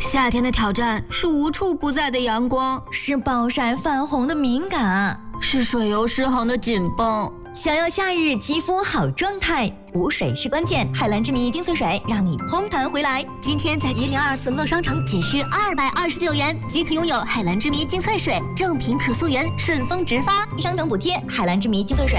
夏天的挑战是无处不在的阳光， 是暴晒泛红的敏感， 是水油失衡的紧绷。 想要夏日肌肤好状态，补水是关键。海蓝之谜精粹水让你嘭弹回来。 今天在1024乐商城仅需229元即可拥有海蓝之谜精粹水，正品可溯源，顺丰直发， 商城补贴海蓝之谜精粹水。